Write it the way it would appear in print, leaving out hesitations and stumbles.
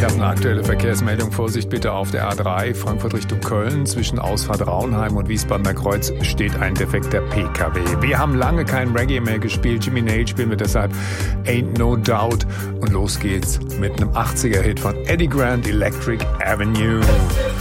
habe eine aktuelle Verkehrsmeldung. Vorsicht bitte auf der A3 Frankfurt Richtung Köln. Zwischen Ausfahrt Raunheim und Wiesbadener Kreuz steht ein defekter PKW. Wir haben lange kein Reggae mehr gespielt. Jimmy Nail spielen wir deshalb Ain't No Doubt. Und los geht's mit einem 80er-Hit von Eddie Grant, Electric Avenue.